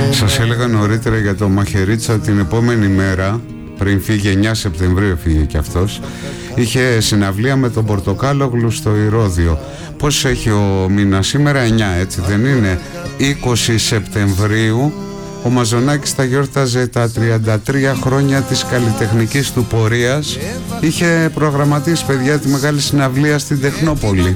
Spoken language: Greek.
Σας έλεγα νωρίτερα για το Μαχαιρίτσα την επόμενη μέρα, πριν φύγει 9 Σεπτεμβρίου φύγε κι αυτός, είχε συναυλία με τον Πορτοκάλογλου στο Ηρώδειο. Πώς έχει ο μήνας σήμερα? 9, έτσι δεν είναι? 20 Σεπτεμβρίου ο Μαζονάκης θα γιόρταζε τα 33 χρόνια της καλλιτεχνικής του πορείας. Είχε προγραμματίσει, παιδιά, τη μεγάλη συναυλία στην Τεχνόπολη.